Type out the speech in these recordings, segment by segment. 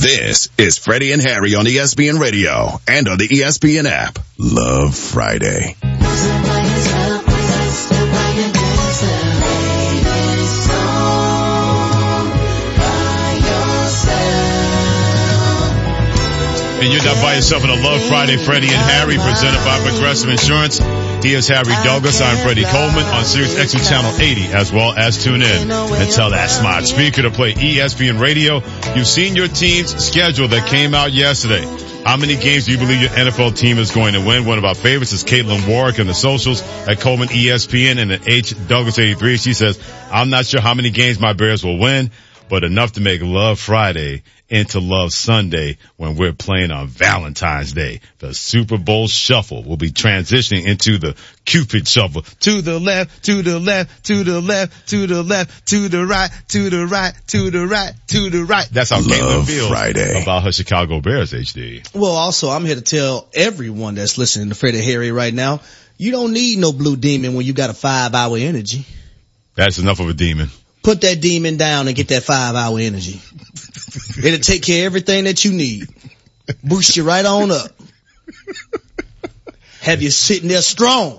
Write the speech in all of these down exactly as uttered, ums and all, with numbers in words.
This is Freddie and Harry on E S P N Radio and on the E S P N app. Love Friday. And you're not by yourself in a Love Friday. Freddie and Harry, presented by Progressive Insurance. He is Harry Douglas. I'm Freddie Coleman on Sirius X M Channel eighty, as well as tune in and tell that smart speaker to play E S P N Radio. You've seen your team's schedule that came out yesterday. How many games do you believe your N F L team is going to win? One of our favorites is Caitlin Warwick in the socials at Coleman E S P N and at H Douglas eighty-three. She says, I'm not sure how many games my Bears will win, but enough to make Love Friday into Love Sunday when we're playing on Valentine's Day. The Super Bowl Shuffle will be transitioning into the Cupid Shuffle. To the left, to the left, to the left, to the left, to the right, to the right, to the right, to the right. That's how Caitlin feels Friday. About her Chicago Bears, H D. Well, also, I'm here to tell everyone that's listening to Freddie Harry right now, you don't need no blue demon when you got a five-hour energy. That's enough of a demon. Put that demon down and get that five-hour energy. It'll take care of everything that you need. Boost you right on up. Have you sitting there strong.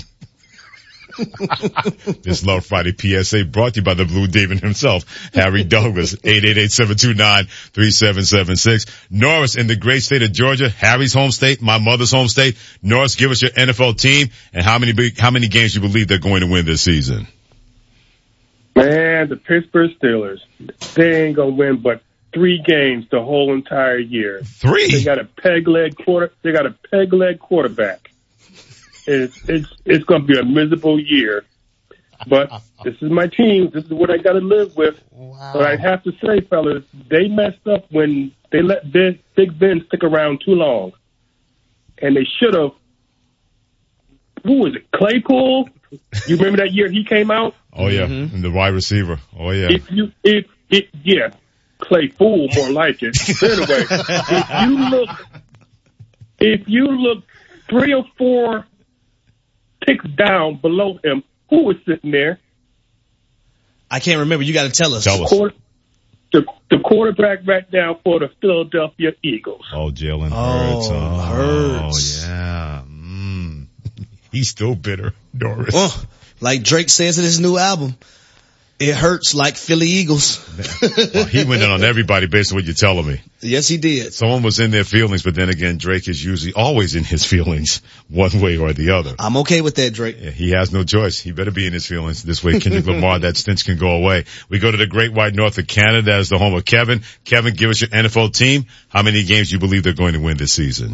This Love Friday P S A brought to you by the Blue Demon himself, Harry Douglas, eight eight eight, seven two nine, three seven seven six. Norris in the great state of Georgia, Harry's home state, my mother's home state. Norris, give us your N F L team and how many big, how many games you believe they're going to win this season. Man, the Pittsburgh Steelers, they ain't gonna win but three games the whole entire year. Three? They got a peg leg quarter. They got a peg leg quarterback. It's it's it's gonna be a miserable year. But this is my team. This is what I got to live with. Wow. But I have to say, fellas, they messed up when they let Big, Big Ben stick around too long, and they should have. Who was it? Claypool? You remember that year he came out? Oh yeah, mm-hmm. And the wide receiver. Oh yeah. If you, if it, yeah, Claypool more like it. Anyway, if you look, if you look three or four ticks down below him, who was sitting there? I can't remember. You got to tell us. Tell us. Quarter, the, the quarterback right now for the Philadelphia Eagles. Oh, Jalen Hurts. Oh, Oh, Hurts. yeah. Mm. He's still bitter, Doris. Well, like Drake says in his new album, it hurts like Philly Eagles. Well, he went in on everybody based on what you're telling me. Yes, he did. Someone was in their feelings, but then again, Drake is usually always in his feelings one way or the other. I'm okay with that, Drake. Yeah, he has no choice. He better be in his feelings. This way, Kendrick Lamar, that stench can go away. We go to the Great White North of Canada. That is the home of Kevin. Kevin, give us your N F L team. How many games you believe they're going to win this season?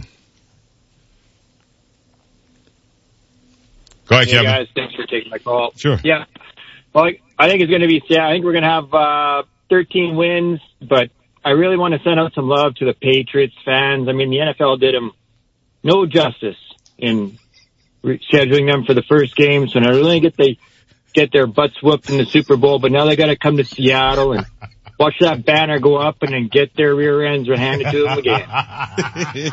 Go ahead, hey Kevin. Guys, thanks for taking my call. Sure. Yeah. Well, I think it's going to be, yeah, I think we're going to have, uh, thirteen wins, but I really want to send out some love to the Patriots fans. I mean, the N F L did them no justice in scheduling them for the first game, so not only get they get their butts whooped in the Super Bowl, but now they got to come to Seattle and watch that banner go up and then get their rear ends handed to them again.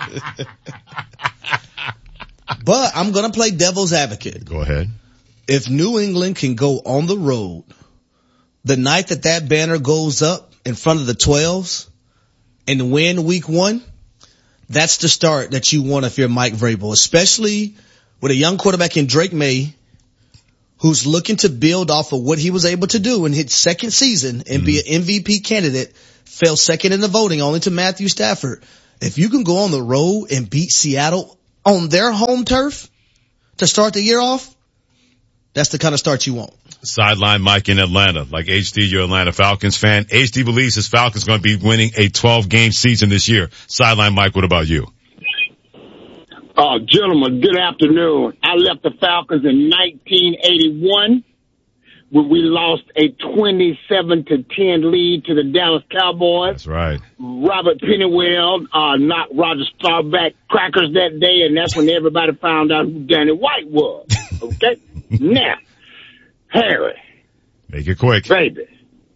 But I'm going to play devil's advocate. Go ahead. If New England can go on the road the night that that banner goes up in front of the twelves and win week one, that's the start that you want if you're Mike Vrabel, especially with a young quarterback in Drake May who's looking to build off of what he was able to do in his second season and mm. be an M V P candidate, fell second in the voting only to Matthew Stafford. If you can go on the road and beat Seattle on their home turf to start the year off, that's the kind of start you want. Sideline Mike in Atlanta. Like H D, you're an Atlanta Falcons fan. H D believes his Falcons going to be winning a twelve-game season this year. Sideline Mike, what about you? Uh, gentlemen, good afternoon. I left the Falcons in nineteen eighty-one when we lost a twenty-seven to ten lead to the Dallas Cowboys. That's right. Robert Pennywell uh, knocked Roger Staubach crackers that day, and that's when everybody found out who Danny White was. Okay? Now, Harry. Make it quick. Baby.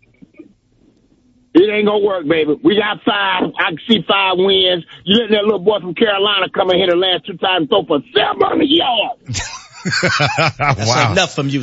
It ain't gonna work, baby. We got five. I can see five wins. You let that little boy from Carolina come in here the last two times and throw for seven hundred yards. That's wow. enough from you,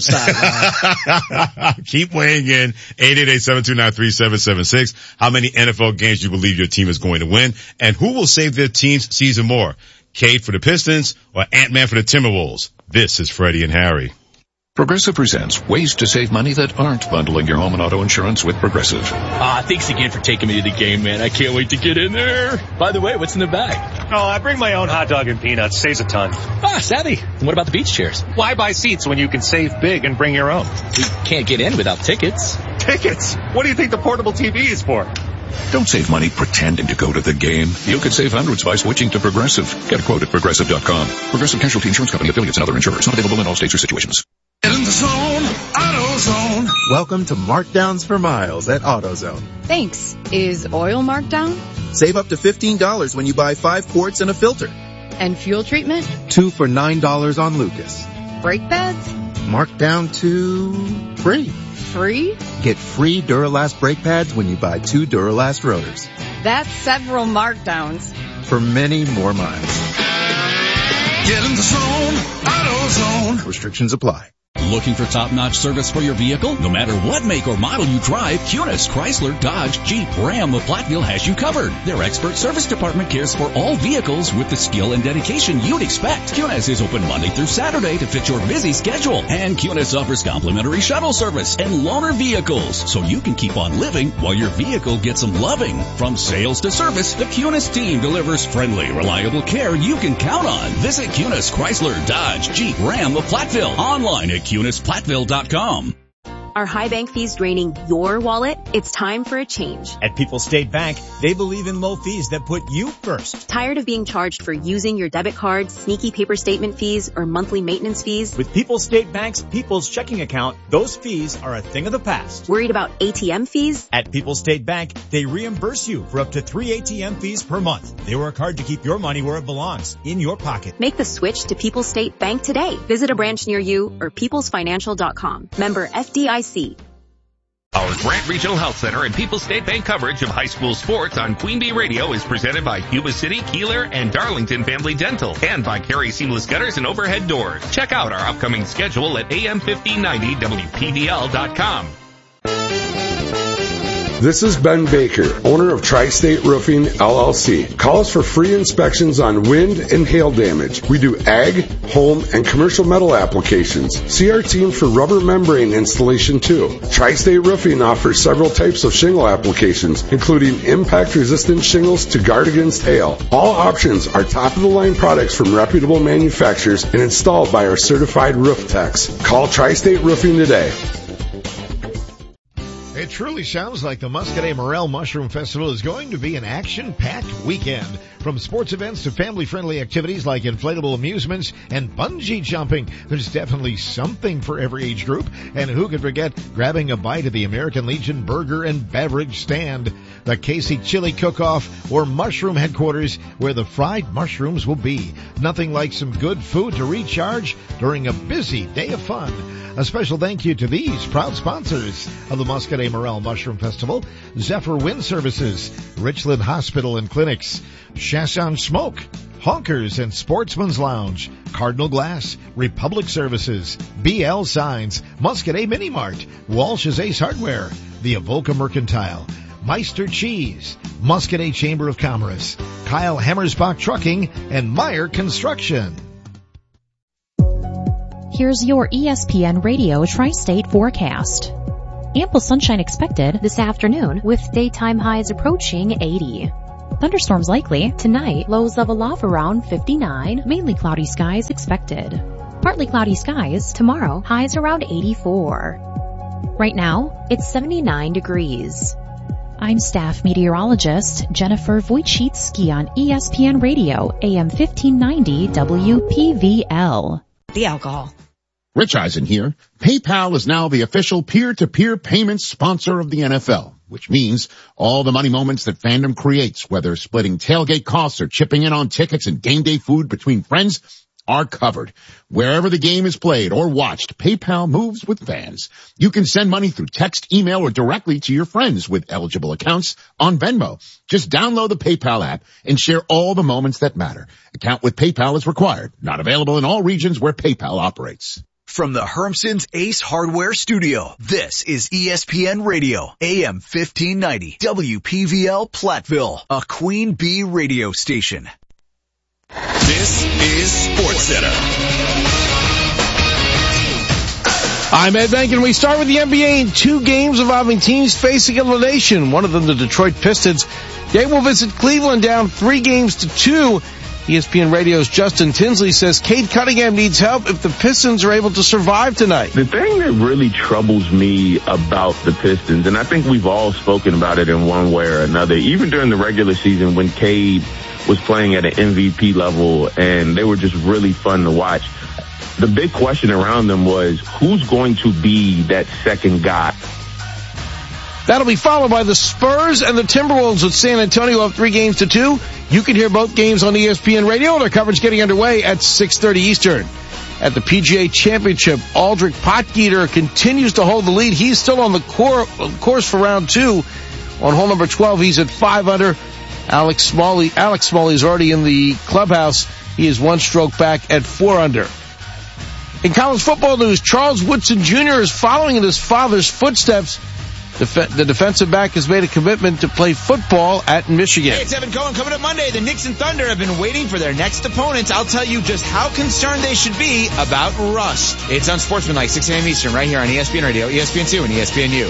sideline. Keep weighing in. eight eight eight, seven two nine, three seven seven six. How many N F L games do you believe your team is going to win? And who will save their team's season more? Cade for the Pistons or Ant-Man for the Timberwolves? This is Freddie and Harry. Progressive presents ways to save money that aren't bundling your home and auto insurance with Progressive. Ah, uh, thanks again for taking me to the game, man. I can't wait to get in there. By the way, what's in the bag? Oh, I bring my own hot dog and peanuts. Saves a ton. Ah, savvy. And what about the beach chairs? Why buy seats when you can save big and bring your own? We can't get in without tickets. Tickets? What do you think the portable T V is for? Don't save money pretending to go to the game. You could save hundreds by switching to Progressive. Get a quote at Progressive dot com. Progressive Casualty Insurance Company, affiliates, and other insurers. Not available in all states or situations. In the zone, AutoZone. Welcome to Markdowns for Miles at AutoZone. Thanks. Is oil marked down? Save up to fifteen dollars when you buy five quarts and a filter. And fuel treatment? Two for nine dollars on Lucas. Brake pads? Marked down to free. Free? Get free Duralast brake pads when you buy two Duralast rotors. That's several markdowns. For many more miles. Get in the zone, AutoZone. Restrictions apply. Looking for top-notch service for your vehicle? No matter what make or model you drive, Cunis, Chrysler, Dodge, Jeep, Ram, of Platteville has you covered. Their expert service department cares for all vehicles with the skill and dedication you'd expect. Cunis is open Monday through Saturday to fit your busy schedule. And Cunis offers complimentary shuttle service and loaner vehicles, so you can keep on living while your vehicle gets some loving. From sales to service, the Cunis team delivers friendly, reliable care you can count on. Visit Cunis, Chrysler, Dodge, Jeep, Ram, of Platteville online at Cunis Platteville dot com. Are high bank fees draining your wallet? It's time for a change. At People's State Bank, they believe in low fees that put you first. Tired of being charged for using your debit card, sneaky paper statement fees, or monthly maintenance fees? With People's State Bank's People's Checking Account, those fees are a thing of the past. Worried about A T M fees? At People's State Bank, they reimburse you for up to three A T M fees per month. They work hard to keep your money where it belongs, in your pocket. Make the switch to People's State Bank today. Visit a branch near you or peoples financial dot com. Member F D I C. Our Grant Regional Health Center and People's State Bank coverage of high school sports on Queen Bee Radio is presented by Yuba City, Keeler, and Darlington Family Dental, and by Carey Seamless Gutters and Overhead Doors. Check out our upcoming schedule at A M fifteen ninety W P V L dot com. This is Ben Baker, owner of Tri-State Roofing, L L C. Call us for free inspections on wind and hail damage. We do ag, home, and commercial metal applications. See our team for rubber membrane installation too. Tri-State Roofing offers several types of shingle applications, including impact-resistant shingles to guard against hail. All options are top-of-the-line products from reputable manufacturers and installed by our certified roof techs. Call Tri-State Roofing today. It truly sounds like the Muscadet Morel Mushroom Festival is going to be an action-packed weekend. From sports events to family-friendly activities like inflatable amusements and bungee jumping, there's definitely something for every age group. And who could forget grabbing a bite of the American Legion burger and beverage stand, the Casey Chili Cook-Off, or Mushroom Headquarters, where the fried mushrooms will be. Nothing like some good food to recharge during a busy day of fun. A special thank you to these proud sponsors of the Muscadet Morel Mushroom Festival: Zephyr Wind Services, Richland Hospital and Clinics, Chasson Smoke, Honkers and Sportsman's Lounge, Cardinal Glass, Republic Services, B L Signs, Muscadet Mini Mart, Walsh's Ace Hardware, the Avoca Mercantile, Meister Cheese, Muscadet Chamber of Commerce, Kyle Hammersbach Trucking, and Meyer Construction. Here's your E S P N Radio Tri-State forecast. Ample sunshine expected this afternoon with daytime highs approaching eighty. Thunderstorms likely tonight, lows level off around fifty-nine, mainly cloudy skies expected. Partly cloudy skies tomorrow, highs around eighty-four. Right now, it's seventy-nine degrees. I'm staff meteorologist Jennifer Wojcicki on E S P N Radio, A M fifteen ninety W P V L. The alcohol. Rich Eisen here. PayPal is now the official peer-to-peer payments sponsor of the N F L, which means all the money moments that fandom creates, whether splitting tailgate costs or chipping in on tickets and game day food between friends, are covered. Wherever the game is played or watched, PayPal moves with fans. You can send money through text, email, or directly to your friends with eligible accounts on Venmo. Just download the PayPal app and share all the moments that matter. Account with PayPal is required. Not available in all regions where PayPal operates. From the Hermson's Ace Hardware Studio, this is E S P N Radio, A M fifteen ninety, W P V L Platteville, a Queen Bee radio station. This is SportsCenter. I'm Ed Bank, and we start with the N B A in two games involving teams facing elimination. One of them, the Detroit Pistons. They will visit Cleveland down three games to two. E S P N Radio's Justin Tinsley says Cade Cunningham needs help if the Pistons are able to survive tonight. The thing that really troubles me about the Pistons, and I think we've all spoken about it in one way or another, even during the regular season when Cade was playing at an M V P level and they were just really fun to watch, the big question around them was who's going to be that second guy? That'll be followed by the Spurs and the Timberwolves with San Antonio up three games to two. You can hear both games on E S P N Radio, and our coverage getting underway at six thirty Eastern. At the P G A Championship, Aldrich Potgieter continues to hold the lead. He's still on the cor- course for round two. On hole number twelve, he's at five under. Alex Smalley, Alex Smalley is already in the clubhouse. He is one stroke back at four under. In college football news, Charles Woodson Junior is following in his father's footsteps. Def- the defensive back has made a commitment to play football at Michigan. Hey, it's Evan Cohen. Coming up Monday, the Knicks and Thunder have been waiting for their next opponents. I'll tell you just how concerned they should be about rust. It's Unsportsmanlike, six a.m. Eastern, right here on E S P N Radio, E S P N two, and E S P N U.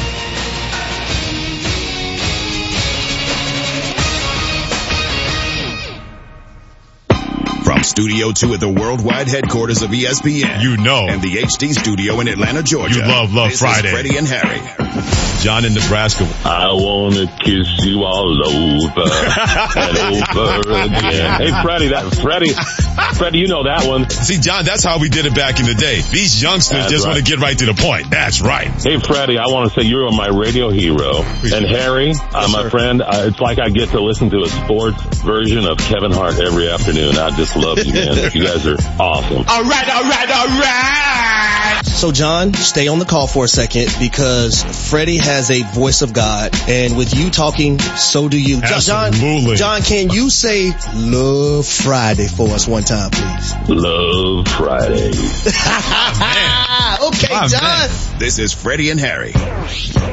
From Studio two at the worldwide headquarters of E S P N. You know. And the H D studio in Atlanta, Georgia. You love, love this Friday. Is Freddie and Harry. John in Nebraska. I want to kiss you all over and over again. Hey, Freddie, that, Freddie, Freddie, you know that one. See, John, that's how we did it back in the day. These youngsters that's just right. want to get right to the point. That's right. Hey, Freddie, I want to say you're my radio hero. And Harry, yes, uh, my sir. friend, uh, it's like I get to listen to a sports version of Kevin Hart every afternoon. I just love you, man. You guys are awesome. All right, all right, all right. So, John, stay on the call for a second because Freddie has a voice of God, and with you talking, so do you. Absolutely. John, John, can you say Love Friday for us one time, please? Love Friday. oh, man. Okay, oh, John. Man. This is Freddie and Harry.